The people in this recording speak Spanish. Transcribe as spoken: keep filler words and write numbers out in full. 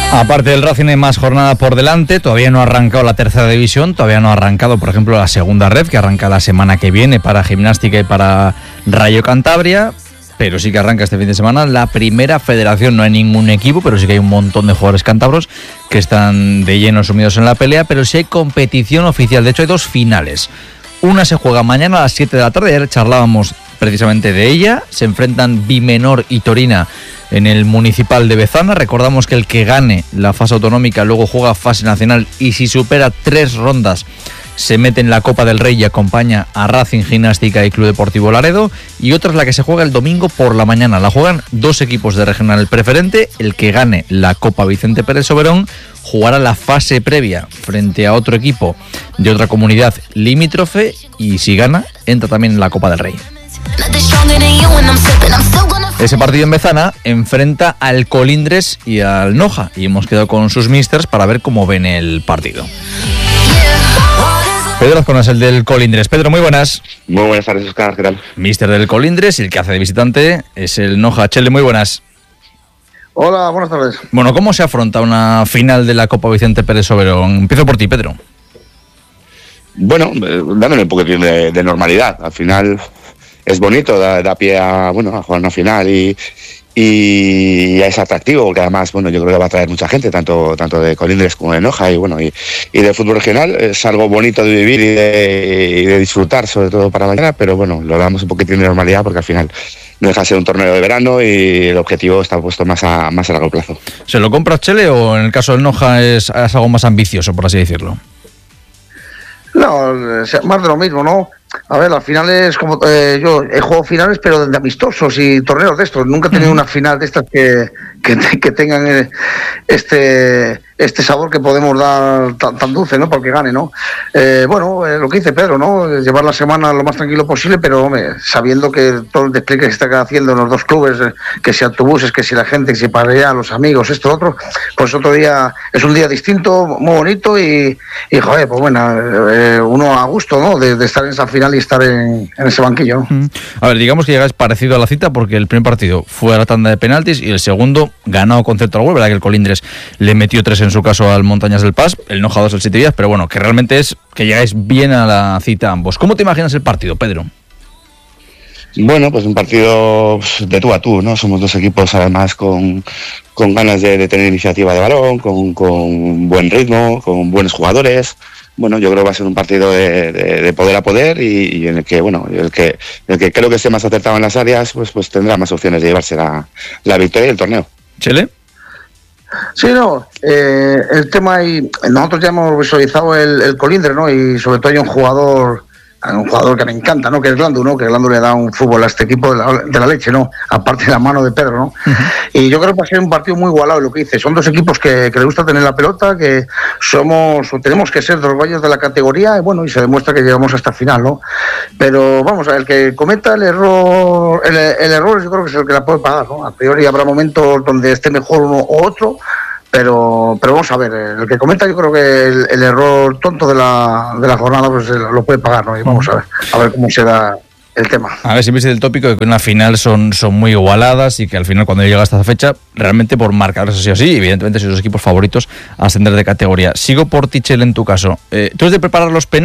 Aparte del Racing hay más jornada por delante, todavía no ha arrancado la tercera división, todavía no ha arrancado, por ejemplo, la segunda red, que arranca la semana que viene para Gimnástica y para Rayo Cantabria, pero sí que arranca este fin de semana la primera federación. No hay ningún equipo, pero sí que hay un montón de jugadores cántabros que están de lleno sumidos en la pelea, pero sí hay competición oficial. De hecho, hay dos finales. Una se juega mañana a las siete de la tarde, ayer charlábamos precisamente de ella. Se enfrentan Bimenor y Torina en el Municipal de Bezana. Recordamos que el que gane la fase autonómica luego juega fase nacional y si supera tres rondas se mete en la Copa del Rey y acompaña a Racing, Gimnástica y Club Deportivo Laredo. Y otra es la que se juega el domingo por la mañana. La juegan dos equipos de regional preferente. El que gane la Copa Vicente Pérez Soberón jugará la fase previa frente a otro equipo de otra comunidad limítrofe y si gana entra también en la Copa del Rey. Ese partido en Bezana enfrenta al Colindres y al Noja y hemos quedado con sus misters para ver cómo ven el partido. Pedro Azcona es el del Colindres. Pedro, muy buenas. Muy buenas tardes, Oscar, ¿qué tal? Mister del Colindres y el que hace de visitante es el Noja. Chele, muy buenas. Hola, buenas tardes. Bueno, ¿cómo se afronta una final de la Copa Vicente Pérez Soberón? Empiezo por ti, Pedro. Bueno, eh, dándole un poquitín de, de normalidad. Al final es bonito, da, da pie a, bueno, a jugar una final y, y es atractivo, porque además, bueno, yo creo que va a traer mucha gente, tanto, tanto de Colindres como de Noja y bueno, y, y de fútbol regional. Es algo bonito de vivir y de, y de disfrutar, sobre todo para mañana, pero bueno, lo damos un poquitín de normalidad porque al final no deja de ser un torneo de verano y el objetivo está puesto más a, más a largo plazo. ¿Se lo compra Chele o en el caso del Noja es, es algo más ambicioso, por así decirlo? No, más de lo mismo, ¿no? A ver, las finales, como eh, yo he jugado finales, pero de amistosos y torneos de estos. Nunca he tenido una final de estas que, que, que tengan eh, este este sabor que podemos dar tan, tan dulce, ¿no? Porque gane, ¿no? Eh, bueno, eh, lo que dice Pedro, ¿no? Llevar la semana lo más tranquilo posible, pero hombre, sabiendo que todo el despliegue que se está haciendo en los dos clubes, eh, que si autobuses, que si la gente, que si para allá, los amigos, esto, otro, pues otro día es un día distinto, muy bonito y, y joder, pues bueno, eh, uno a gusto, ¿no? De, de estar en esa final y estar en, en ese banquillo. A ver, digamos que llegáis parecido a la cita porque el primer partido fue a la tanda de penaltis y el segundo ganado concepto al gol, verdad que el Colindres le metió tres en su caso al Montañas del Paz, el Noja dos el Siete Días, pero bueno, que realmente es que llegáis bien a la cita ambos. ¿Cómo te imaginas el partido, Pedro? Bueno, pues un partido de tú a tú, ¿no? Somos dos equipos además con, con ganas de, de tener iniciativa de balón, con, con buen ritmo, con buenos jugadores. Bueno, yo creo que va a ser un partido de, de, de poder a poder y, y en el que, bueno, el que, el que creo que esté más acertado en las áreas, pues, pues tendrá más opciones de llevarse la, la victoria y el torneo. ¿Chele? Sí, no, eh, el tema y nosotros ya hemos visualizado el, el Colindres, ¿no? Y sobre todo hay un jugador, un jugador que me encanta, ¿no? Que es Glandu, ¿no? Que Glandu le da un fútbol a este equipo de la, de la leche, ¿no? Aparte de la mano de Pedro, ¿no? Uh-huh. Y yo creo que va a ser un partido muy igualado, lo que dice. Son dos equipos que, que les gusta tener la pelota, que somos, o tenemos que ser dos gallos de la categoría, y bueno, y se demuestra que llegamos hasta el final, ¿no? Pero vamos, a ver, el que cometa el error, el, el error yo creo que es el que la puede pagar, ¿no? A priori habrá momentos donde esté mejor uno u otro, pero pero vamos a ver, el que comenta yo creo que el, el error tonto de la de la jornada pues lo puede pagar, ¿no? Y vamos a ver, a ver cómo se da el tema. A ver, siempre es el tópico de que una final son, son muy igualadas y que al final cuando llega hasta esa fecha, realmente por marcadores así o así, evidentemente son los equipos favoritos a ascender de categoría. Sigo por ti, Chele, en tu caso. Eh, ¿Tú eres de preparar los penales?